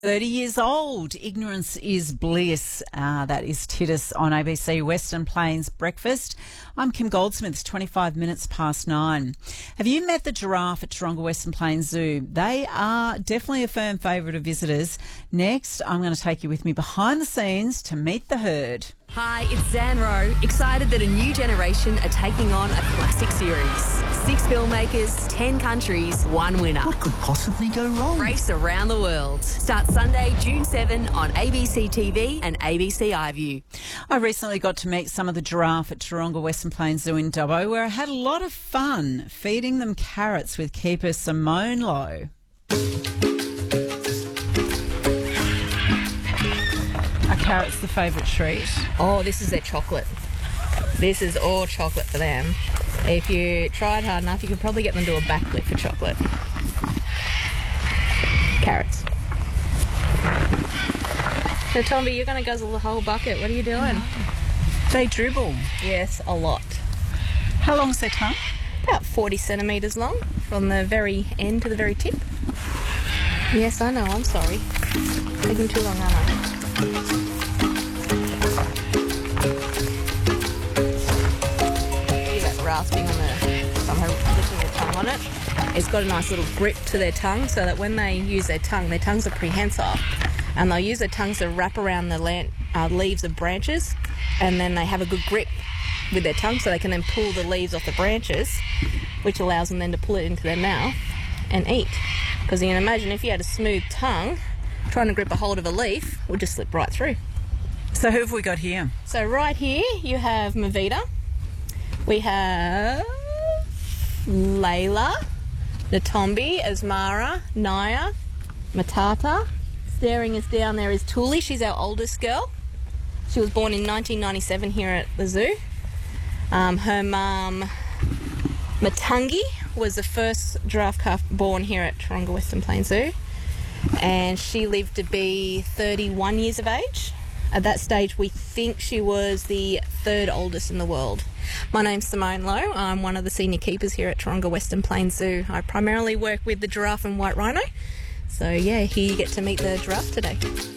30 years old. Ignorance is bliss. That is Titus on ABC Western Plains Breakfast. I'm Kim Goldsmith. It's 25 minutes past 9. Have you met the giraffe at Taronga Western Plains Zoo? They are definitely a firm favourite of visitors. Next, I'm going to take you with me behind the scenes to meet the herd. Hi, it's Zan Rowe, excited that a new generation are taking on a classic series. 6 filmmakers, 10 countries, 1 winner. What could possibly go wrong? Race around the world. Starts Sunday, June 7 on ABC TV and ABC iView. I recently got to meet some of the giraffe at Taronga Western Plains Zoo in Dubbo, where I had a lot of fun feeding them carrots with keeper Simone Lowe. Are carrots the favourite treat? Oh, this is their chocolate. This is all chocolate for them. If you tried hard enough, you could probably get them to do a backflip for chocolate. Carrots. So, Tomby, you're going to guzzle the whole bucket. What are you doing? They dribble. Yes, a lot. How long's their tongue? About 40 centimetres long, from the very end to the very tip. Yes, I know, I'm sorry. Taking too long, aren't I? Rasping on somehow licking their tongue on it. It's got a nice little grip to their tongue, so that when they use their tongues are prehensile, and they'll use their tongues to wrap around the leaves of branches, and then they have a good grip with their tongue, so they can then pull the leaves off the branches, which allows them then to pull it into their mouth and eat. Because you can imagine if you had a smooth tongue, trying to grip a hold of a leaf would just slip right through. So who have we got here? So right here you have Mavita. We have Layla, Natombi, Asmara, Naya, Matata. Staring us down there is Tuli. She's our oldest girl. She was born in 1997 here at the zoo. Her mum, Matangi, was the first giraffe calf born here at Taronga Western Plains Zoo, and she lived to be 31 years of age. At that stage, we think she was the 3rd oldest in the world. My name's Simone Lowe. I'm one of the senior keepers here at Taronga Western Plains Zoo. I primarily work with the giraffe and white rhino. So yeah, here you get to meet the giraffe today.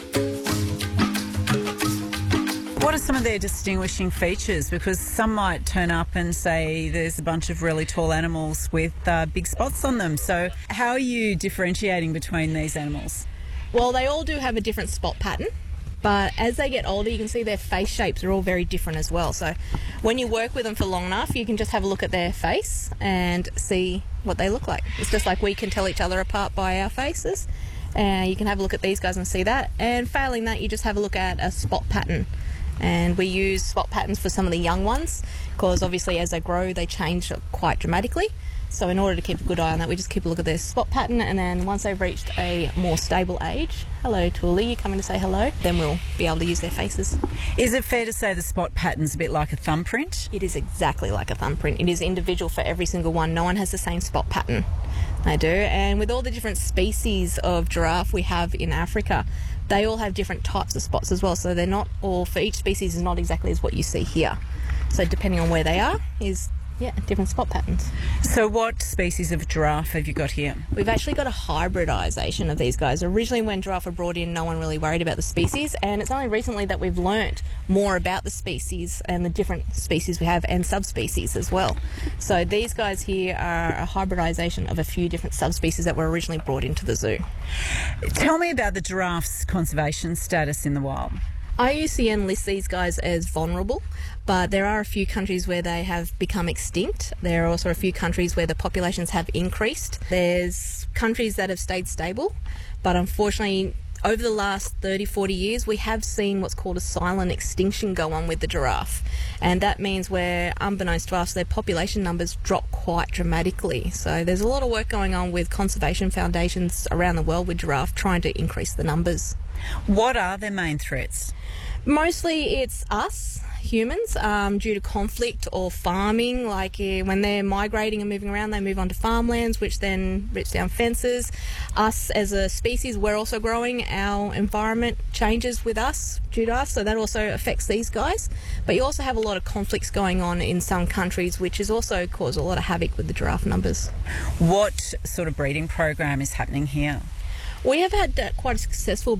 What are some of their distinguishing features? Because some might turn up and say there's a bunch of really tall animals with big spots on them. So how are you differentiating between these animals? Well, they all do have a different spot pattern. But as they get older, you can see their face shapes are all very different as well. So when you work with them for long enough, you can just have a look at their face and see what they look like. It's just like we can tell each other apart by our faces. You can have a look at these guys and see that. And failing that, you just have a look at a spot pattern. And we use spot patterns for some of the young ones because obviously as they grow, they change quite dramatically. So in order to keep a good eye on that, we just keep a look at their spot pattern, and then once they've reached a more stable age, hello Tuli, you coming to say hello, then we'll be able to use their faces. Is it fair to say the spot pattern's a bit like a thumbprint? It is exactly like a thumbprint. It is individual for every single one. No one has the same spot pattern. They do. And with all the different species of giraffe we have in Africa, they all have different types of spots as well. So they're not all, for each species is not exactly as what you see here. So depending on where they are is different spot patterns. So what species of giraffe have you got here? We've actually got a hybridisation of these guys. Originally when giraffe were brought in, no one really worried about the species, and it's only recently that we've learnt more about the species and the different species we have and subspecies as well. So these guys here are a hybridisation of a few different subspecies that were originally brought into the zoo. Tell me about the giraffe's conservation status in the wild. IUCN lists these guys as vulnerable, but there are a few countries where they have become extinct. There are also a few countries where the populations have increased. There's countries that have stayed stable, but unfortunately over the last 30-40 years we have seen what's called a silent extinction go on with the giraffe, and that means where unbeknownst to us their population numbers drop quite dramatically. So there's a lot of work going on with conservation foundations around the world with giraffe trying to increase the numbers. What are their main threats? Mostly it's us, humans, due to conflict or farming. Like when they're migrating and moving around, they move onto farmlands, which then rips down fences. Us as a species, we're also growing. Our environment changes with us, due to us, so that also affects these guys. But you also have a lot of conflicts going on in some countries, which has also caused a lot of havoc with the giraffe numbers. What sort of breeding program is happening here? We have had quite a successful